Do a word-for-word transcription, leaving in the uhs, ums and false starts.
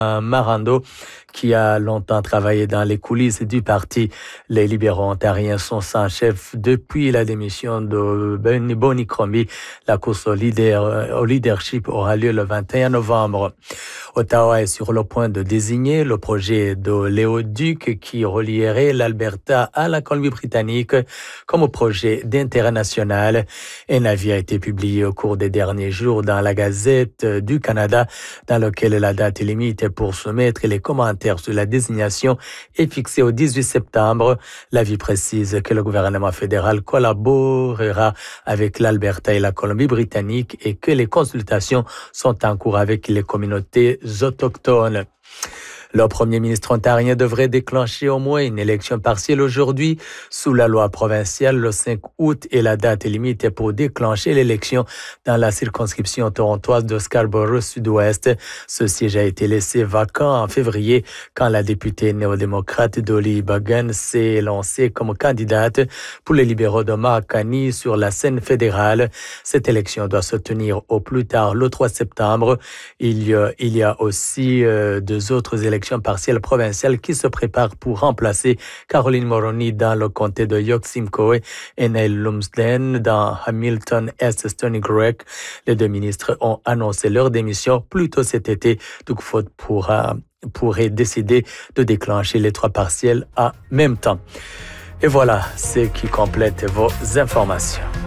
Marando, qui a longtemps travaillé dans les coulisses du parti. Les libéraux ontariens sont sans chef depuis la démission de Boni Crombie. La course au, leader, au leadership aura lieu le vingt et un novembre. Ottawa est sur le point de désigner le projet de Léo-Duc qui relierait l'Alberta à la Colombie-Britannique comme projet d'intérêt national. Un avis a été publié au cours des derniers jours dans la Gazette du Canada, dans lequel la date limite pour soumettre les commentaires sur la désignation est fixée au dix-huit septembre. L'avis précise que le gouvernement fédéral collaborera avec l'Alberta et la Colombie-Britannique et que les consultations sont en cours avec les communautés autochtones. Le premier ministre ontarien devrait déclencher au moins une élection partielle aujourd'hui sous la loi provinciale le cinq août et la date limite pour déclencher l'élection dans la circonscription torontoise de Scarborough Sud-Ouest. Ce siège a été laissé vacant en février quand la députée néo-démocrate Dolly Buchan s'est lancée comme candidate pour les libéraux de Makani sur la scène fédérale. Cette élection doit se tenir au plus tard le trois septembre. Il y a, il y a aussi euh, deux autres élections partielle provinciale qui se prépare pour remplacer Caroline Mulroney dans le comté de York-Simcoe et Neil Lumsden dans Hamilton-Est Stony Creek. Les deux ministres ont annoncé leur démission plus tôt cet été. Doug pourra, pourrait décider de déclencher les trois partiels en même temps. Et voilà ce qui complète vos informations.